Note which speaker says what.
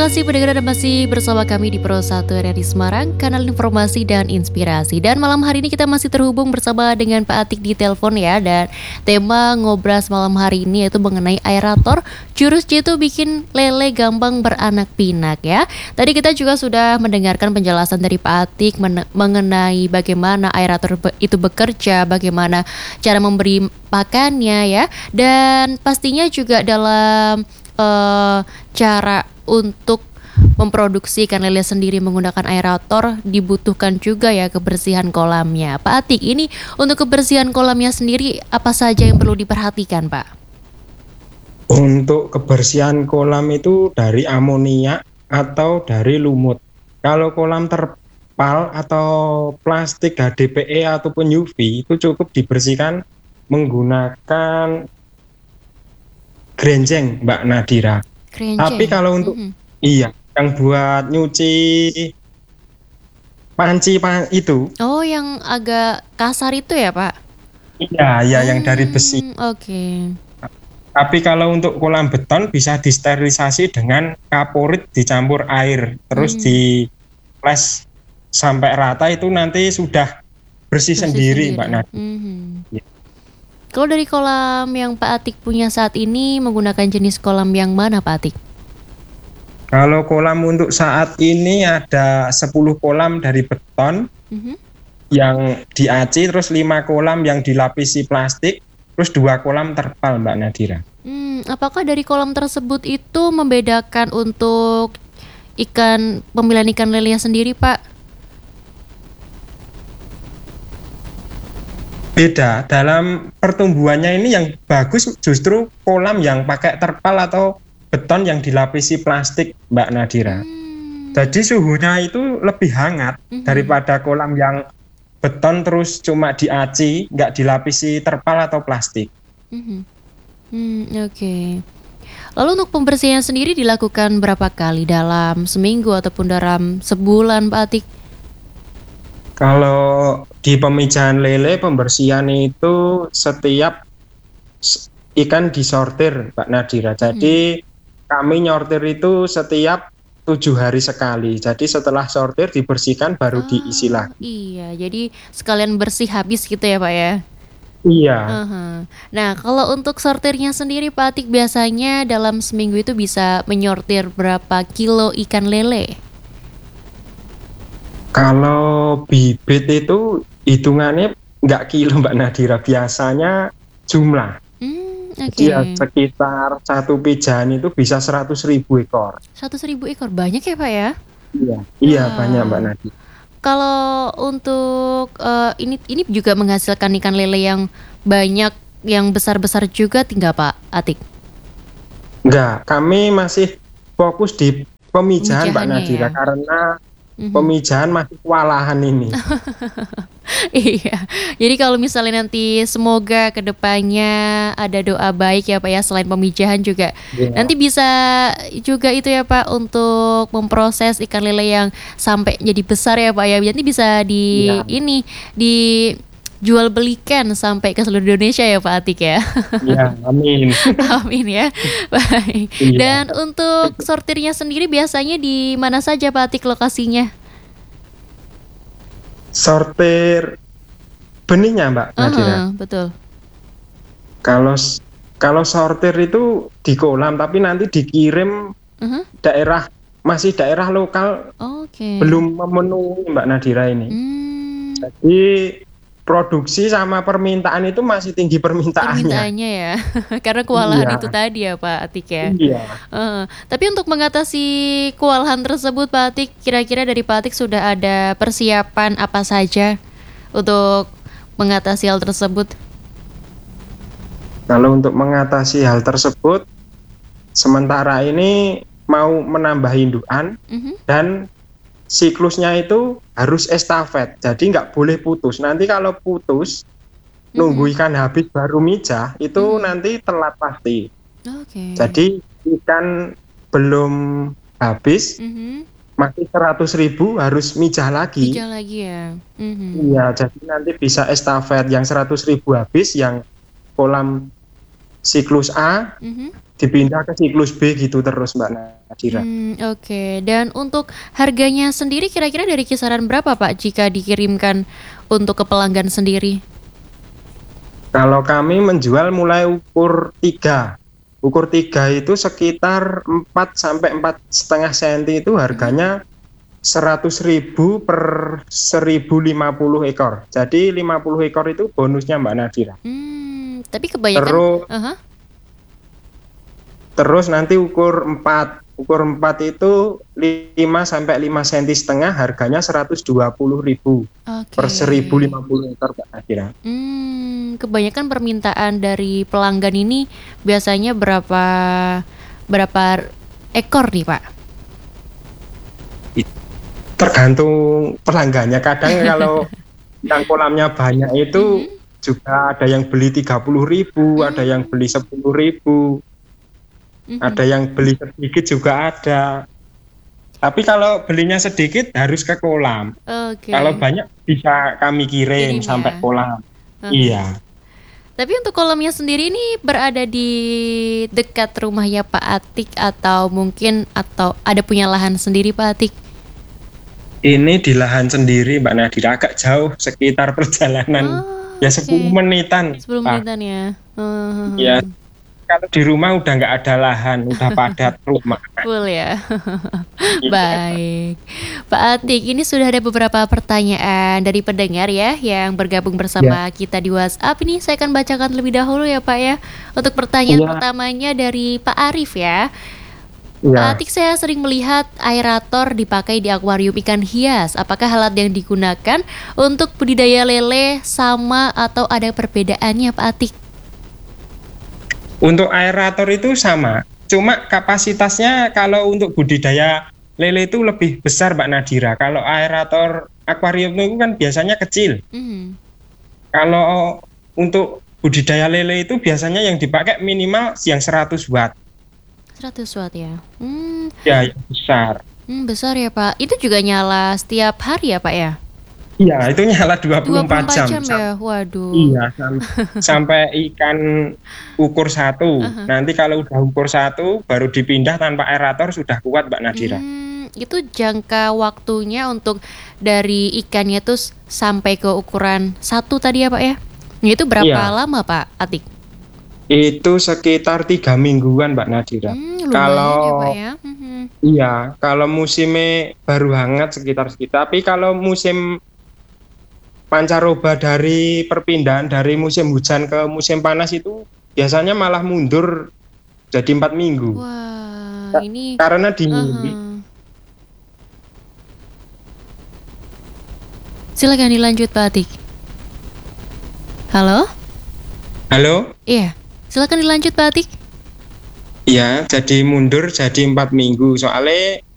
Speaker 1: Terima kasih pendengar Anda masih bersama kami di Pro 1 RRI Semarang, kanal informasi dan inspirasi. Dan malam hari ini kita masih terhubung bersama dengan Pak Atik di telepon ya. Dan tema ngobras malam hari ini yaitu mengenai aerator, jurus jitu bikin lele gampang beranak pinak ya. Tadi kita juga sudah mendengarkan penjelasan dari Pak Atik mengenai bagaimana aerator itu bekerja, bagaimana cara memberi pakannya ya. Dan pastinya juga dalam cara untuk memproduksi ikan lele sendiri menggunakan aerator dibutuhkan juga ya kebersihan kolamnya. Pak Atik, ini untuk kebersihan kolamnya sendiri apa saja yang perlu diperhatikan, Pak?
Speaker 2: Untuk kebersihan kolam itu dari amonia atau dari lumut. Kalau kolam terpal atau plastik HDPE ataupun UV itu cukup dibersihkan menggunakan grenjeng, Mbak Nadira.
Speaker 1: Kerenjeng.
Speaker 2: Tapi kalau untuk iya, yang buat nyuci panci itu,
Speaker 1: Oh, yang agak kasar itu ya, Pak?
Speaker 2: iya, ya yang dari besi.
Speaker 1: Oke.
Speaker 2: Tapi kalau untuk kolam beton bisa disterilisasi dengan kaporit dicampur air, terus di flash sampai rata itu nanti sudah bersih sendiri, Mbak Nadia. Ya.
Speaker 1: Kalau dari kolam yang Pak Atik punya saat ini menggunakan jenis kolam yang mana, Pak Atik?
Speaker 2: Kalau kolam untuk saat ini ada 10 kolam dari beton yang diaci, terus 5 kolam yang dilapisi plastik, terus 2 kolam terpal, Mbak Nadira.
Speaker 1: Apakah dari kolam tersebut itu membedakan untuk pemilihan ikan lele sendiri, Pak?
Speaker 2: Beda, dalam pertumbuhannya ini yang bagus justru kolam yang pakai terpal atau beton yang dilapisi plastik, Mbak Nadira. Jadi suhunya itu lebih hangat daripada kolam yang beton terus cuma diaci, nggak dilapisi terpal atau plastik.
Speaker 1: Oke. Lalu untuk pembersihan sendiri dilakukan berapa kali dalam seminggu ataupun dalam sebulan, Pak Atik?
Speaker 2: Kalau di pemijahan lele pembersihan itu setiap ikan disortir, Mbak Nadira. Jadi kami nyortir itu setiap 7 hari sekali. Jadi setelah sortir dibersihkan baru diisi lagi.
Speaker 1: Iya, jadi sekalian bersih habis gitu ya, Pak ya?
Speaker 2: Iya.
Speaker 1: Nah, kalau untuk sortirnya sendiri Pak Atik biasanya dalam seminggu itu bisa menyortir berapa kilo ikan lele?
Speaker 2: Kalau bibit itu hitungannya nggak kilo, Mbak Nadira. Biasanya jumlah. Jadi ya sekitar satu pijahan itu bisa 100.000 ekor.
Speaker 1: 100.000 ekor, banyak ya Pak ya?
Speaker 2: Iya banyak, Mbak Nadira.
Speaker 1: Kalau untuk ini juga menghasilkan ikan lele yang banyak, yang besar-besar juga tinggal Pak Atik?
Speaker 2: Enggak, kami masih fokus di pemijahan, Mbak Nadira,
Speaker 1: ya?
Speaker 2: karena pemijahan masih kewalahan ini.
Speaker 1: Iya, jadi kalau misalnya nanti semoga kedepannya ada doa baik ya Pak ya, selain pemijahan juga nanti bisa juga itu ya Pak untuk memproses ikan lele yang sampai jadi besar ya Pak ya, nanti bisa dijual belikan sampai ke seluruh Indonesia ya Pak Atik ya.
Speaker 2: Ya, amin.
Speaker 1: Amin ya. Baik. Dan untuk sortirnya sendiri biasanya di mana saja Pak Atik lokasinya?
Speaker 2: Sortir benihnya, Mbak Nadira.
Speaker 1: Betul.
Speaker 2: Kalau sortir itu di kolam, tapi nanti dikirim daerah lokal. Belum memenuhi, Mbak Nadira ini. Jadi produksi sama permintaan itu masih tinggi permintaannya
Speaker 1: ya. Karena kewalahan itu tadi ya Pak Atik ya.
Speaker 2: Iya.
Speaker 1: Tapi untuk mengatasi kewalahan tersebut Pak Atik, kira-kira dari Pak Atik sudah ada persiapan apa saja untuk mengatasi hal tersebut?
Speaker 2: Kalau untuk mengatasi hal tersebut, sementara ini mau menambah indukan dan siklusnya itu harus estafet, jadi nggak boleh putus. Nanti kalau putus, nunggu ikan habis baru mijah, itu nanti telat pasti. Jadi ikan belum habis, masih 100.000 harus mijah lagi.
Speaker 1: Mijah lagi ya.
Speaker 2: Iya, jadi nanti bisa estafet yang 100.000 habis, yang kolam siklus A dipindah ke siklus B gitu terus Mbak Nadira.
Speaker 1: Oke. Dan untuk harganya sendiri kira-kira dari kisaran berapa Pak jika dikirimkan untuk ke pelanggan sendiri?
Speaker 2: Kalau kami menjual mulai ukur 3. Ukur 3 itu sekitar 4 sampai 4,5 cm itu harganya 100.000 per 1050 ekor. Jadi 50 ekor itu bonusnya Mbak Nadira.
Speaker 1: Tapi kebanyakan
Speaker 2: Terus nanti ukur 4. Ukur 4 itu 5 sampai 5 cm setengah harganya 120.000 per 1050 ekor Mbak Nadira.
Speaker 1: Kebanyakan permintaan dari pelanggan ini biasanya berapa ekor nih Pak?
Speaker 2: Tergantung pelanggannya. Kadang kalau yang kolamnya banyak itu juga ada yang beli 30.000, ada yang beli 10.000, ada yang beli sedikit juga ada. Tapi kalau belinya sedikit harus ke kolam. Kalau banyak bisa kami kirim sampai kolam. Iya.
Speaker 1: Tapi untuk kolamnya sendiri ini berada di dekat rumahnya Pak Atik atau ada punya lahan sendiri Pak Atik?
Speaker 2: Ini di lahan sendiri Mbak Nadira, agak jauh sekitar perjalanan 10 menitan.
Speaker 1: 10 menitan ya.
Speaker 2: Ya, kalau di rumah udah nggak ada lahan, udah padat rumah.
Speaker 1: Full ya. Baik. Pak Atik, ini sudah ada beberapa pertanyaan dari pendengar ya yang bergabung bersama kita di WhatsApp. Ini saya akan bacakan terlebih dahulu ya Pak ya. Untuk pertanyaan pertamanya dari Pak Arif ya. Pak Atik, saya sering melihat aerator dipakai di akuarium ikan hias. Apakah alat yang digunakan untuk budidaya lele sama atau ada perbedaannya Pak Atik?
Speaker 2: Untuk aerator itu sama, cuma kapasitasnya kalau untuk budidaya lele itu lebih besar Mbak Nadira. Kalau aerator akuarium itu kan biasanya kecil. Kalau untuk budidaya lele itu biasanya yang dipakai minimal yang 100 watt.
Speaker 1: 100 watt ya?
Speaker 2: Ya, yang besar.
Speaker 1: Besar ya Pak. Itu juga nyala setiap hari ya Pak ya?
Speaker 2: Iya, itu nyala 24 jam
Speaker 1: ya? Waduh.
Speaker 2: Iya, sampai ikan ukur 1. Nanti kalau udah ukur 1 baru dipindah tanpa aerator sudah kuat Mbak Nadira.
Speaker 1: Itu jangka waktunya untuk dari ikannya tuh sampai ke ukuran 1 tadi ya Pak ya? Itu berapa lama Pak Atik?
Speaker 2: Itu sekitar 3 mingguan Mbak Nadira. Kalau
Speaker 1: ya Pak ya?
Speaker 2: Iya, kalau musimnya baru hangat sekitar segitu. Tapi kalau musim pancaroba dari perpindahan dari musim hujan ke musim panas itu biasanya malah mundur jadi 4 minggu.
Speaker 1: Wah, ini
Speaker 2: karena dingin.
Speaker 1: Silakan dilanjut Pak Atik. Halo?
Speaker 2: Halo?
Speaker 1: Iya, silakan dilanjut Pak Atik.
Speaker 2: Iya, jadi mundur jadi 4 minggu. Soalnya